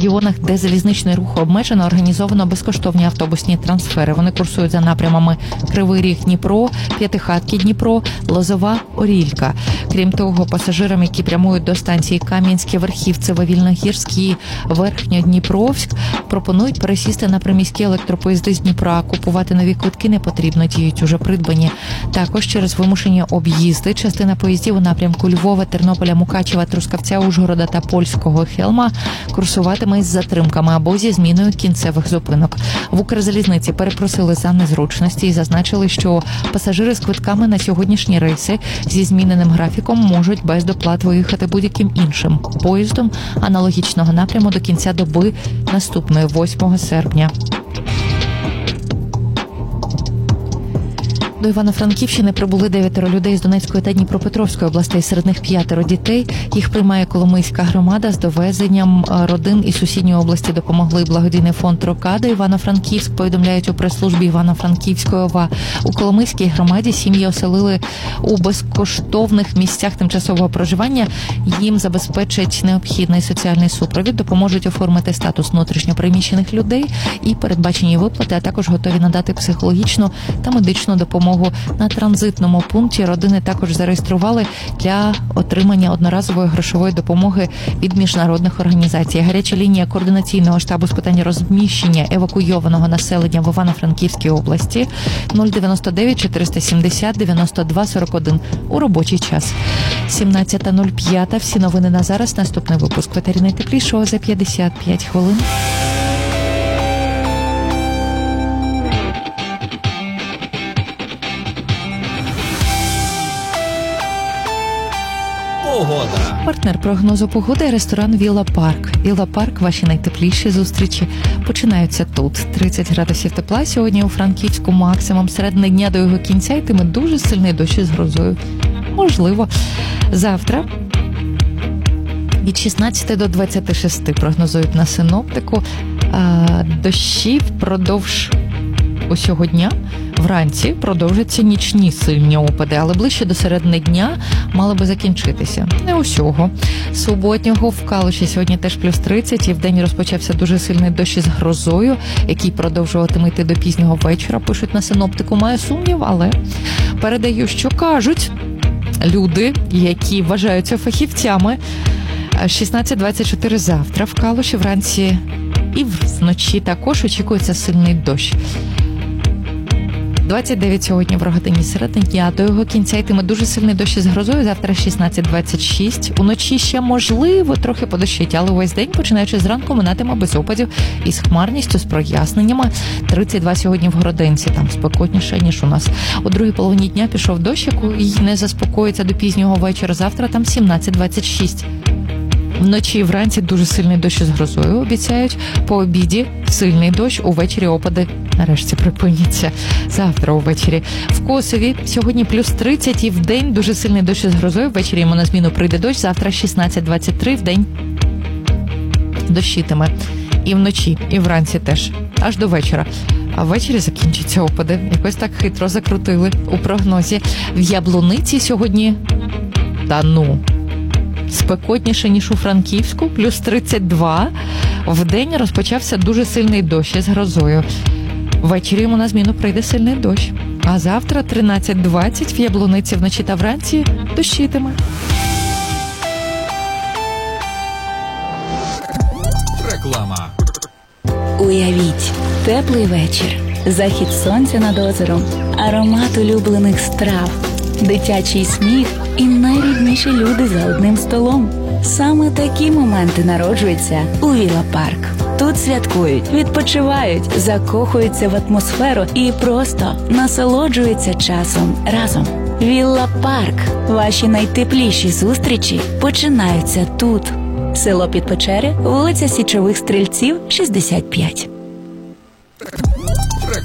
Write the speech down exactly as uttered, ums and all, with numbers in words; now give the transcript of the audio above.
регіонах, де залізничний рух обмежено, організовано безкоштовні автобусні трансфери. Вони курсують за напрямами Кривий Ріг, Дніпро, П'ятихатки, Дніпро, Лозова, Орілька. Крім того, пасажирам, які прямують до станції Кам'янське, Верхівцеве, Вільногірськ, Верхньодніпровськ, пропонують пересісти на приміські електропоїзди з Дніпра. Купувати нові квитки не потрібно, діють уже придбані. Також через вимушені об'їзди частина поїздів у напрямку Львова, Тернополя, Мукачева, Трускавця, Ужгорода та Польського Хелма курсуватиме із затримками або зі зміною кінцевих зупинок. В Укрзалізниці перепросили за незручності і зазначили, що пасажири з квитками на сьогоднішні рейси зі зміненим графіком можуть без доплат виїхати будь-яким іншим поїздом аналогічного напряму до кінця доби наступної, восьмого серпня. До Івано-Франківщини прибули дев'ятеро людей з Донецької та Дніпропетровської областей, серед них п'ятеро дітей. Їх приймає Коломийська громада. З довезенням родин із сусідньої області допомогли благодійний фонд «Рокада». Івано-Франківськ, повідомляють у прес-службі Івано-Франківської ОВА. У Коломийській громаді сім'ї оселили у безкоштовних місцях тимчасового проживання. Їм забезпечать необхідний соціальний супровід, допоможуть оформити статус внутрішньопереміщених людей і передбачені виплати, а також готові надати психологічну та медичну допомогу. На транзитному пункті родини також зареєстрували для отримання одноразової грошової допомоги від міжнародних організацій. Гаряча лінія координаційного штабу з питань розміщення евакуйованого населення в Івано-Франківській області нуль дев'яносто дев'ять чотириста сімдесят дев'яносто два сорок один у робочий час. сімнадцята нуль п'ять. Всі новини на зараз. Наступний випуск «Ветері найтеплішого» за п'ятдесят п'ять хвилин. Погода. Партнер прогнозу погоди – ресторан «Вілла Парк». «Вілла Парк» – ваші найтепліші зустрічі починаються тут. тридцять градусів тепла сьогодні у Франківську, максимум середини дня до його кінця йтиме дуже сильний дощ із грозою. Можливо. Завтра від шістнадцяти до двадцяти шести прогнозують на синоптику. Дощі впродовж усього дня. Вранці продовжаться нічні сильні опади, але ближче до середини дня мали би закінчитися. Не усього. Суботнього в Калуші сьогодні теж плюс тридцять, і вдень розпочався дуже сильний дощ із грозою, який продовжуватиме йти до пізнього вечора, пишуть на синоптику. Маю сумнів, але передаю, що кажуть люди, які вважаються фахівцями. шістнадцять двадцять чотири завтра в Калуші, вранці і вночі також очікується сильний дощ. двадцять дев'ять сьогодні в Рогатині, середини дня до його кінця йтиме дуже сильний дощ із грозою. Завтра шістнадцять двадцять шість. Уночі ще можливо трохи подощить, але увесь день, починаючи зранку, минатиме без опадів із хмарністю, з проясненнями. тридцять два сьогодні в Городенці, там спекотніше, ніж у нас. У другій половині дня пішов дощ, який не заспокоїться до пізнього вечора. Завтра там сімнадцять двадцять шість. Вночі і вранці дуже сильний дощ із грозою обіцяють. По обіді сильний дощ, увечері опади нарешті припиняться. Завтра увечері. В Косові сьогодні плюс тридцять і вдень дуже сильний дощ із грозою. Ввечері йому на зміну прийде дощ. Завтра шістнадцять двадцять три, вдень дощитиме. І вночі, і вранці теж. Аж до вечора. А ввечері закінчаться опади. Якось так хитро закрутили у прогнозі. В Яблуниці сьогодні та ну... спекотніше, ніж у Франківську, плюс тридцять два. Вдень розпочався дуже сильний дощ із грозою. Ввечері йому на зміну прийде сильний дощ. А завтра тринадцять двадцять в Яблуниці вночі та вранці дощитиме. Реклама. Уявіть, теплий вечір, захід сонця над озером, аромат улюблених страв, дитячий сміх і найрідніші люди за одним столом. Саме такі моменти народжуються у Вілла Парк. Тут святкують, відпочивають, закохуються в атмосферу і просто насолоджуються часом разом. Вілла Парк. Ваші найтепліші зустрічі починаються тут. Село Підпечери, вулиця Січових Стрільців, шістдесят п'ять.